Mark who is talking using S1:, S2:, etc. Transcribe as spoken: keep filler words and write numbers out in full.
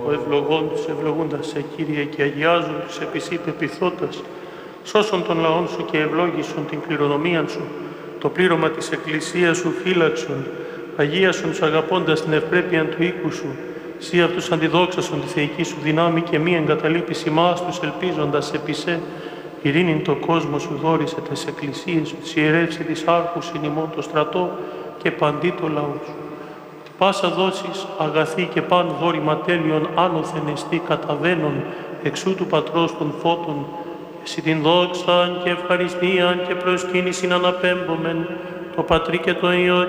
S1: ο ευλογών τους ευλογούντας σε Κύριε και αγιάζουν τους επισή πεποιθώντας, σώσον τον λαόν σου και ευλόγησον την κληρονομία σου, το πλήρωμα της Εκκλησίας σου φύλαξον, αγίασον τους αγαπώντας την ευπρέπεια του οίκου σου, σύ αυτούς αντιδόξασον τη θεϊκή σου δυνάμει και μη εγκαταλείπεις ημάς τους ελπίζοντας επί σε, ειρήνην το κόσμο σου δόρισε τες εκκλησίες σου, της ιερεύσει της άρχους εν ημών το στρατό και παντί το λαό σου. Τι πάσα δόσεις αγαθή και παν δόρημα τέλειον άνωθεν εστί καταβαίνον εξού του Πατρός των φώτων, εσύ την δόξαν και ευχαριστίαν και προσκύνησιν αναπέμπομεν το Πατρί και το Υιό